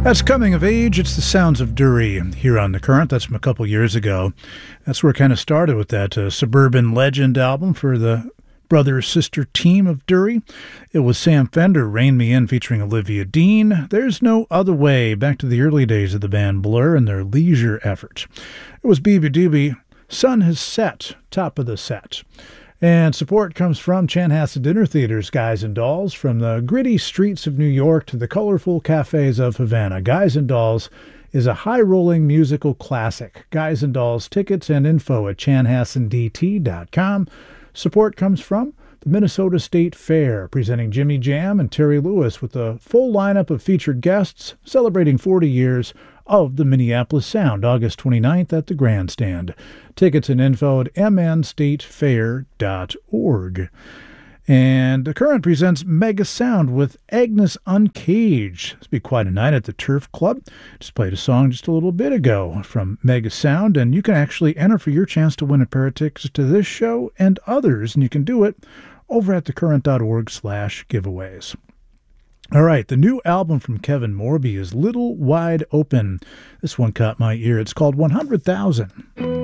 That's Coming of Age. It's the Sounds of Dury here on The Current. That's from a couple years ago. That's where it kind of started with that Suburban Legend album for the brother-sister team of Dury. It was Sam Fender, Rein Me In, featuring Olivia Dean. There's No Other Way, back to the early days of the band Blur and their leisure effort. It was Beebe Doobie, Sun Has Set, top of the set. And support comes from Chanhassen Dinner Theater's Guys and Dolls, from the gritty streets of New York to the colorful cafes of Havana. Guys and Dolls is a high-rolling musical classic. Guys and Dolls tickets and info at chanhassendt.com. Support comes from the Minnesota State Fair, presenting Jimmy Jam and Terry Lewis with a full lineup of featured guests celebrating 40 years of the Minneapolis Sound, August 29th at the Grandstand. Tickets and info at mnstatefair.org. And The Current presents Mega Sound with Agnes Uncaged. This will be quite a night at the Turf Club. Just played a song just a little bit ago from Mega Sound, and you can actually enter for your chance to win a pair of tickets to this show and others, and you can do it over at thecurrent.org/giveaways. All right, the new album from Kevin Morby is Little Wide Open. This one caught my ear. It's called 100,000.